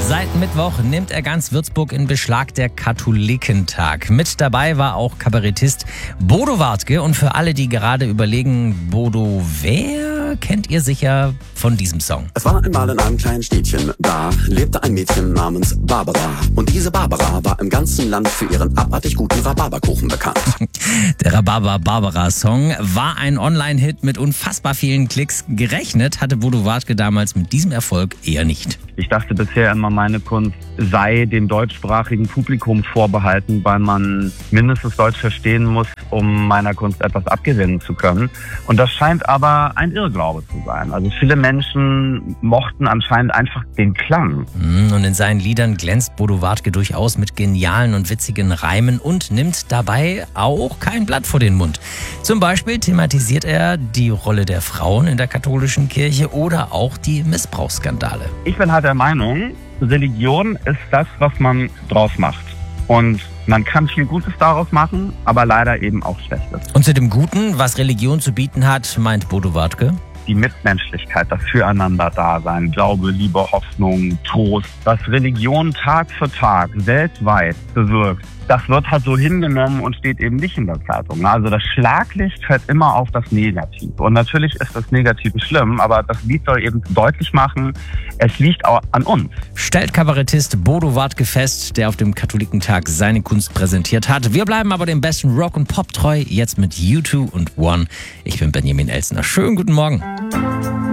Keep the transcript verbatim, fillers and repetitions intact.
Seit Mittwoch nimmt er ganz Würzburg in Beschlag, der Katholikentag. Mit dabei war auch Kabarettist Bodo Wartke. Und für alle, die gerade überlegen, Bodo, wer, kennt ihr sicher von diesem Song? Es war einmal in einem kleinen Städtchen, da lebte ein Mädchen namens Barbara. Und diese Barbara war im ganzen Land für ihren abartig guten Rhabarberkuchen bekannt. Der Rhabarber-Barbara-Song war ein Online-Hit mit unfassbar vielen Klicks. Gerechnet hatte Bodo Wartke damals mit diesem Erfolg eher nicht. Ich dachte bisher immer, meine Kunst sei dem deutschsprachigen Publikum vorbehalten, weil man mindestens Deutsch verstehen muss, um meiner Kunst etwas abgewinnen zu können. Und das scheint aber ein Irrglaube zu sein. Also viele Menschen mochten anscheinend einfach den Klang. Und in seinen Liedern glänzt Bodo Wartke durchaus mit genialen und witzigen Reimen und nimmt dabei auch kein Blatt vor den Mund. Zum Beispiel thematisiert er die Rolle der Frauen in der katholischen Kirche oder auch die Missbrauchsskandale. Ich bin halt der Meinung, Religion ist das, was man draus macht. Und man kann viel Gutes daraus machen, aber leider eben auch Schlechtes. Und zu dem Guten, was Religion zu bieten hat, meint Bodo Wartke? Die Mitmenschlichkeit, das Füreinander-Dasein, Glaube, Liebe, Hoffnung, Trost, was Religion Tag für Tag weltweit bewirkt, das wird halt so hingenommen und steht eben nicht in der Zeitung. Also das Schlaglicht fällt immer auf das Negative. Und natürlich ist das Negative schlimm, aber das Lied soll eben deutlich machen, es liegt auch an uns. Stellt Kabarettist Bodo Wartke fest, der auf dem Katholikentag seine Kunst präsentiert hat. Wir bleiben aber dem besten Rock und Pop treu, jetzt mit U zwei und One. Ich bin Benjamin Elsner. Schönen guten Morgen.